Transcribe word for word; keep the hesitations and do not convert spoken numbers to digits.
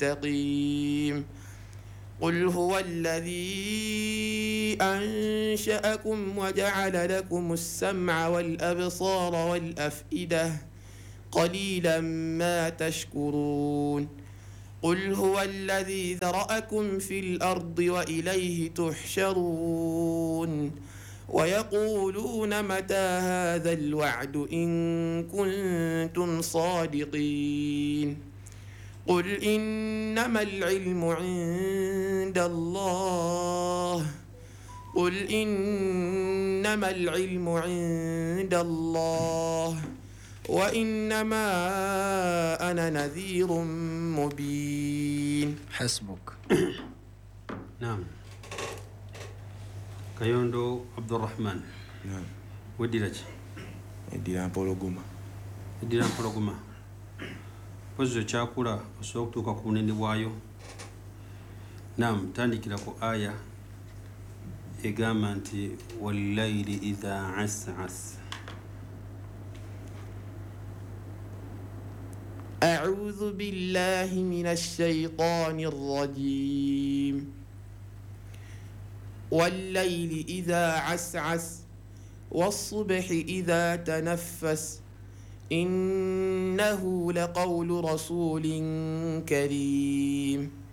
مستقيم قل هو الذي أنشأكم وجعل لكم السمع والأبصار والأفئدة قليلا ما تشكرون قل هو الذي ذرأكم في الأرض وإليه تحشرون ويقولون متى هذا الوعد إن كنتم صادقين قل إنما العلم عند الله قل إنما العلم عند الله وإنما أنا نذير مبين. حسبك. نعم. Kayondo Abdurrahman. Naam. Wedirachi. Edira Pologuma. Edira Pologuma. Pozo chakula osokutuka ku bunene bwayo. Naam, tandikira ku aya egamba nti wallayli idha as'as. أعوذ بالله من الشيطان الرجيم والليل إذا عسعس والصبح إذا تنفس إنه لقول رسول كريم